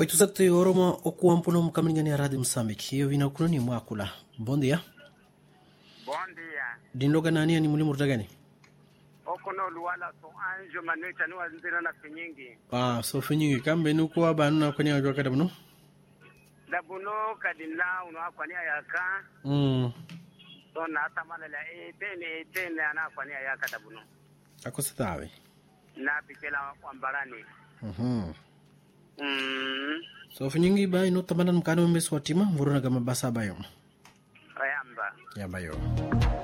8 oroma okuampuno mkamlingani ya Radio Msambiki. Hiyo vinakuno ni mwakula. Bom dia. Bom dia. Dindoga nani ni mulimu rutagani? Okono luwala so anjo manuita ni wazindira na finyingi. So finyingi kambe nuko abanu na kwani ajwa kada buno? Dabuno kadina uno akwani ayaka. So na atamana la etene ana akwani ayaka dabuno. Akosa tawe. Na bikela wambarani. So finyingi ba ino tamana mkano mbesu watima mvuruna kama basa bayo. Ayamba. Ya bayo.